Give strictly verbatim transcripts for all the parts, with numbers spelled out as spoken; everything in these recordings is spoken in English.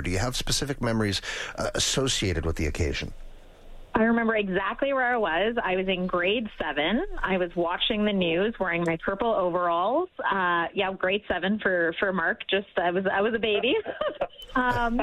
Do you have specific memories uh, associated with the occasion? I remember exactly where I was. I was in grade seven. I was watching the news, wearing my purple overalls. Uh, yeah, grade seven for, for Mark. Just I was I was a baby, um,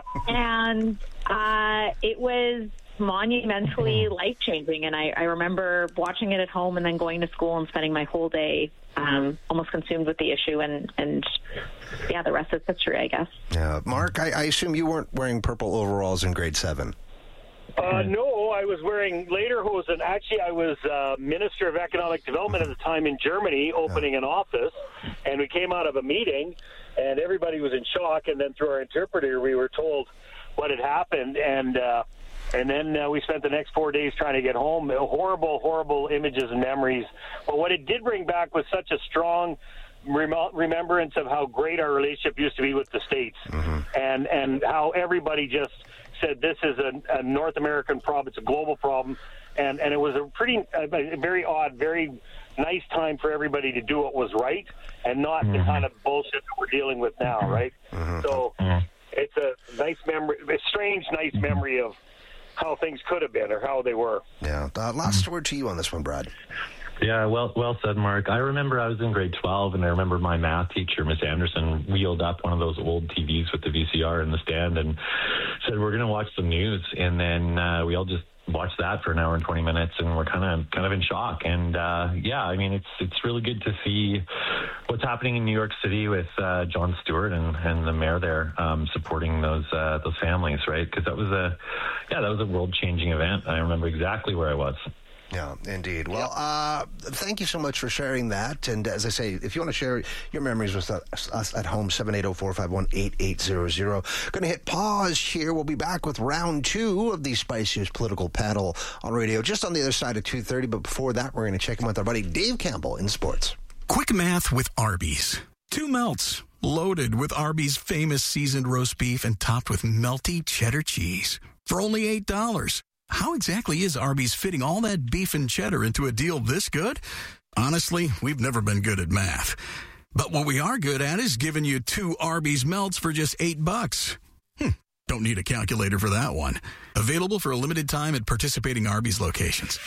and uh, it was monumentally life changing. And I, I remember watching it at home and then going to school and spending my whole day um, almost consumed with the issue. And and yeah, the rest is history, I guess. Yeah, Mark, I, I assume you weren't wearing purple overalls in grade seven. Uh, no, I was wearing lederhosen. Actually, I was uh, Minister of Economic Development at the time in Germany, opening an office, and we came out of a meeting, and everybody was in shock, and then through our interpreter, we were told what had happened, and uh, and then uh, we spent the next four days trying to get home. Horrible, horrible images and memories. But what it did bring back was such a strong rem- remembrance of how great our relationship used to be with the States, mm-hmm. and, and how everybody just said this is a, a North American problem, it's a global problem, and, and it was a pretty, a, a very odd, very nice time for everybody to do what was right and not mm-hmm. the kind of bullshit that we're dealing with now, right? Mm-hmm. So mm-hmm. it's a nice memory, a strange, nice memory of how things could have been or how they were. Yeah. Uh, last word to you on this one, Brad. Yeah, well well said, Mark. I remember I was in grade twelve, and I remember my math teacher, Miss Anderson, wheeled up one of those old T Vs with the V C R in the stand and said, we're going to watch some news. And then uh, we all just watched that for an hour and twenty minutes, and we're kind of kind of in shock. And, uh, yeah, I mean, it's it's really good to see what's happening in New York City with uh, Jon Stewart and, and the mayor there um, supporting those uh, those families, right? Because that was a, yeah, that was a world-changing event. I remember exactly where I was. Yeah, indeed. Well, uh, thank you so much for sharing that. And as I say, if you want to share your memories with us, us at home, seven eight zero, four five one, eight eight zero zero. Going to hit pause here. We'll be back with round two of the Spiciest Political Panel on radio, just on the other side of two thirty. But before that, we're going to check in with our buddy Dave Campbell in sports. Quick math with Arby's. Two melts, loaded with Arby's famous seasoned roast beef and topped with melty cheddar cheese for only eight dollars. How exactly is Arby's fitting all that beef and cheddar into a deal this good? Honestly, we've never been good at math. But what we are good at is giving you two Arby's melts for just eight bucks. Hm, don't need a calculator for that one. Available for a limited time at participating Arby's locations.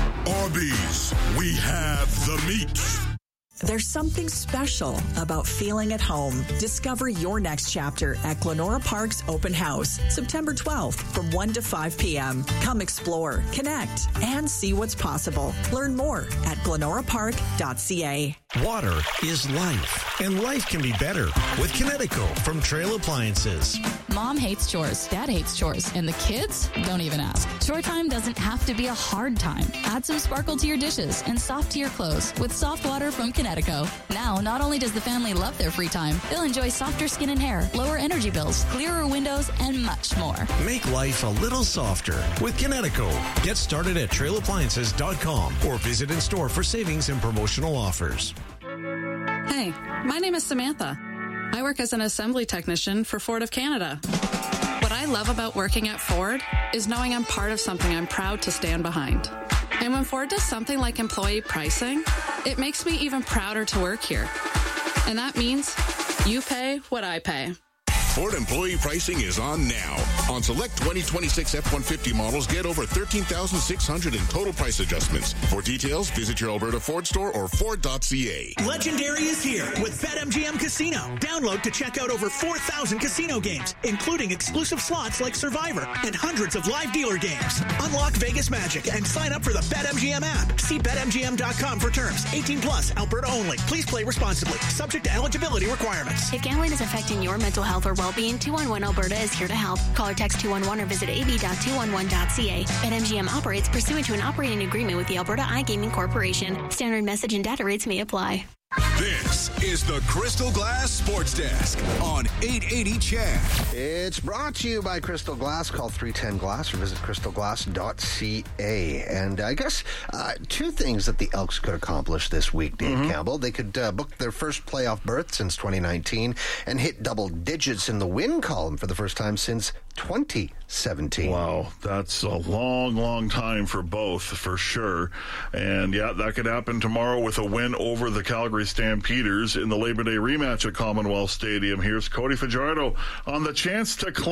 Arby's, we have the meat. There's something special about feeling at home. Discover your next chapter at Glenora Park's Open House, September twelfth from one to five p.m. Come explore, connect, and see what's possible. Learn more at glenora park dot c a. Water is life, and life can be better with Kinetico from Trail Appliances. Mom hates chores, Dad hates chores, and the kids don't even ask. Chore time doesn't have to be a hard time. Add some sparkle to your dishes and soft to your clothes with soft water from Kinetico. Now, not only does the family love their free time, they'll enjoy softer skin and hair, lower energy bills, clearer windows, and much more. Make life a little softer with Kinetico. Get started at trail appliances dot com or visit in store for savings and promotional offers. Hey, my name is Samantha. I work as an assembly technician for Ford of Canada. What I love about working at Ford is knowing I'm part of something I'm proud to stand behind. And when Ford does something like employee pricing, it makes me even prouder to work here. And that means you pay what I pay. Ford employee pricing is on now. On select twenty twenty-six F one fifty models, get over thirteen thousand six hundred dollars in total price adjustments. For details, visit your Alberta Ford store or Ford dot c a. Legendary is here with BetMGM Casino. Download to check out over four thousand casino games, including exclusive slots like Survivor and hundreds of live dealer games. Unlock Vegas magic and sign up for the BetMGM app. See bet M G M dot com for terms. eighteen plus, Alberta only. Please play responsibly. Subject to eligibility requirements. If gambling is affecting your mental health or well-being, two one one Alberta is here to help. Call or text two one one or visit a b dot two one one dot c a. BetMGM operates pursuant to an operating agreement with the Alberta iGaming Corporation. Standard message and data rates may apply. This is the Crystal Glass Sports Desk on eight eighty C H E D. It's brought to you by Crystal Glass. Call three one zero glass or visit crystal glass dot c a. And I guess uh, two things that the Elks could accomplish this week, Dave mm-hmm. Campbell. They could uh, book their first playoff berth since twenty nineteen and hit double digits in the win column for the first time since twenty seventeen. Wow, that's a long, long time for both, for sure. And yeah, that could happen tomorrow with a win over the Calgary Stampeders in the Labor Day rematch at Commonwealth Stadium. Here's Cody Fajardo on the chance to claim